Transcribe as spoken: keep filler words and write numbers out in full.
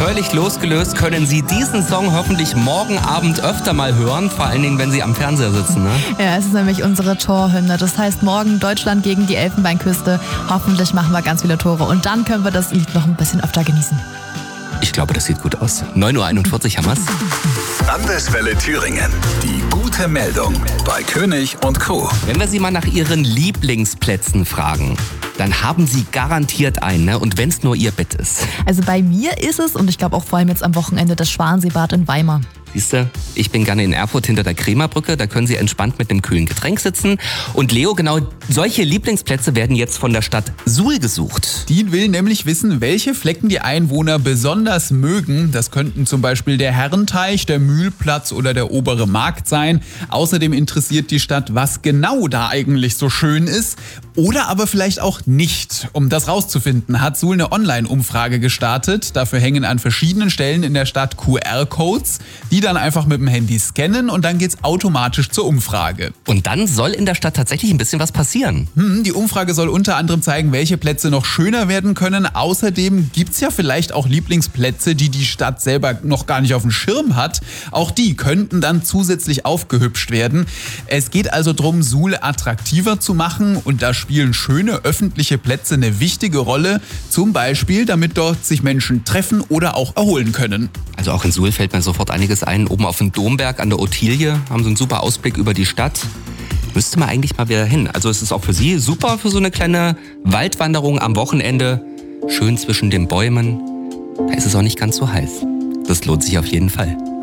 völlig losgelöst können Sie diesen Song hoffentlich morgen Abend öfter mal hören, vor allen Dingen, wenn Sie am Fernseher sitzen. Ne? Ja, es ist nämlich unsere Torhymne. Das heißt, morgen Deutschland gegen die Elfenbeinküste. Hoffentlich machen wir ganz viele Tore und dann können wir das Lied noch ein bisschen öfter genießen. Ich glaube, das sieht gut aus. neun Uhr einundvierzig haben wir's. Landeswelle Thüringen. Die gute Meldung bei König und Co. Wenn wir Sie mal nach Ihren Lieblingsplätzen fragen, dann haben Sie garantiert einen, ne? Und wenn es nur Ihr Bett ist. Also bei mir ist es, und ich glaube auch vor allem jetzt am Wochenende, das Schwanseebad in Weimar. Siehst du, ich bin gerne in Erfurt hinter der Krämerbrücke, da können Sie entspannt mit einem kühlen Getränk sitzen. Und Leo, genau solche Lieblingsplätze werden jetzt von der Stadt Suhl gesucht. Die will nämlich wissen, welche Flecken die Einwohner besonders mögen. Das könnten zum Beispiel der Herrenteich, der Mühlplatz oder der obere Markt sein. Außerdem interessiert die Stadt, was genau da eigentlich so schön ist. Oder aber vielleicht auch nicht. Um das rauszufinden, hat Suhl eine Online-Umfrage gestartet. Dafür hängen an verschiedenen Stellen in der Stadt Q R-Codes, die dann einfach mit dem Handy scannen und dann geht's automatisch zur Umfrage. Und dann soll in der Stadt tatsächlich ein bisschen was passieren. Hm, die Umfrage soll unter anderem zeigen, welche Plätze noch schöner werden können. Außerdem gibt's ja vielleicht auch Lieblingsplätze, die die Stadt selber noch gar nicht auf dem Schirm hat. Auch die könnten dann zusätzlich aufgehübscht werden. Es geht also darum, Suhl attraktiver zu machen und da spielen schöne öffentliche Plätze eine wichtige Rolle. Zum Beispiel, damit dort sich Menschen treffen oder auch erholen können. Also auch in Suhl fällt mir sofort einiges ein. Oben auf dem Domberg an der Ottilie haben sie einen super Ausblick über die Stadt. Müsste man eigentlich mal wieder hin. Also es ist auch für Sie super für so eine kleine Waldwanderung am Wochenende. Schön zwischen den Bäumen. Da ist es auch nicht ganz so heiß. Das lohnt sich auf jeden Fall.